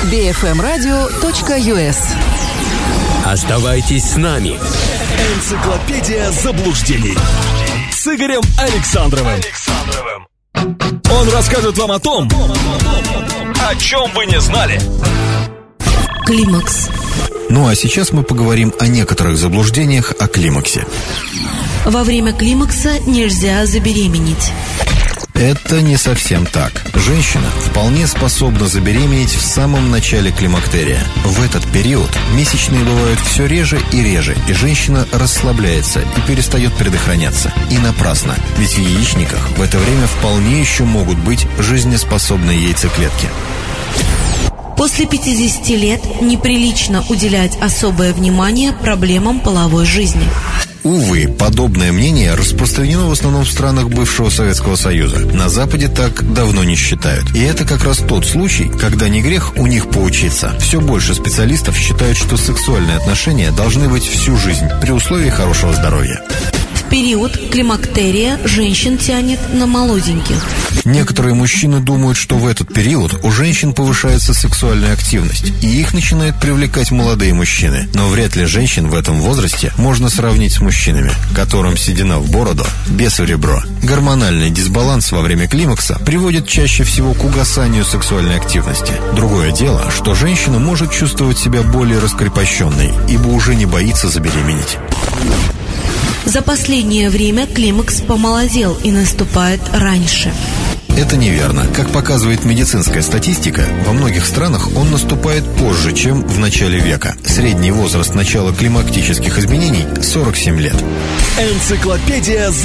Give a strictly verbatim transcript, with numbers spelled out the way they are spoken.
би эф эм радио точка ю эс. Оставайтесь с нами. Энциклопедия заблуждений с Игорем Александровым. Он расскажет вам о том, о чем вы не знали. Климакс. Ну а сейчас мы поговорим о некоторых заблуждениях о климаксе. Во время климакса нельзя забеременеть. Это не совсем так. Женщина вполне способна забеременеть в самом начале климактерия. В этот период месячные бывают все реже и реже, и женщина расслабляется и перестает предохраняться. И напрасно, ведь в яичниках в это время вполне еще могут быть жизнеспособные яйцеклетки. После пятидесяти лет неприлично уделять особое внимание проблемам половой жизни. Увы, подобное мнение распространено в основном в странах бывшего Советского Союза. На Западе так давно не считают. И это как раз тот случай, когда не грех у них поучиться. Все больше специалистов считают, что сексуальные отношения должны быть всю жизнь, при условии хорошего здоровья. В период климактерия женщин тянет на молоденьких. Некоторые мужчины думают, что в этот период у женщин повышается сексуальная активность, и их начинают привлекать молодые мужчины. Но вряд ли женщин в этом возрасте можно сравнить с мужчинами, которым седина в бороду, бес в ребро. Гормональный дисбаланс во время климакса приводит чаще всего к угасанию сексуальной активности. Другое дело, что женщина может чувствовать себя более раскрепощенной, ибо уже не боится забеременеть. За последнее время климакс помолодел и наступает раньше. Это неверно. Как показывает медицинская статистика, во многих странах он наступает позже, чем в начале века. Средний возраст начала климактических изменений – сорок семь лет. Энциклопедия